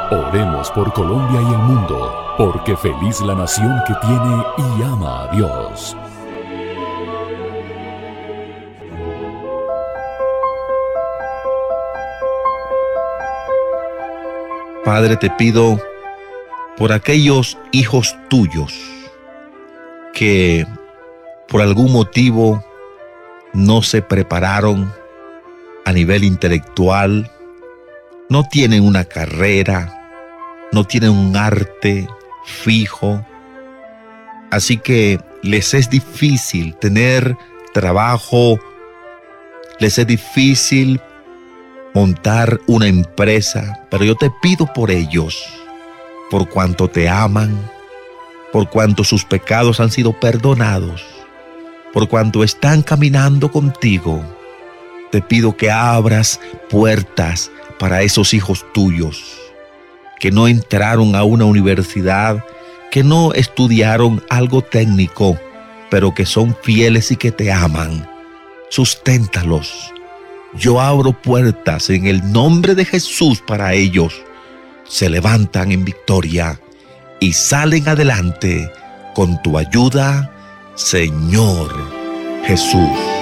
Oremos por Colombia y el mundo, porque feliz la nación que tiene y ama a Dios. Padre, te pido por aquellos hijos tuyos que por algún motivo no se prepararon a nivel intelectual, no tienen una carrera, no tienen un arte fijo, así que les es difícil tener trabajo, les es difícil montar una empresa, pero yo te pido por ellos, por cuanto te aman, por cuanto sus pecados han sido perdonados, por cuanto están caminando contigo, te pido que abras puertas para esos hijos tuyos, que no entraron a una universidad, que no estudiaron algo técnico, pero que son fieles y que te aman. Susténtalos. Yo abro puertas en el nombre de Jesús para ellos. Se levantan en victoria y salen adelante con tu ayuda, Señor Jesús.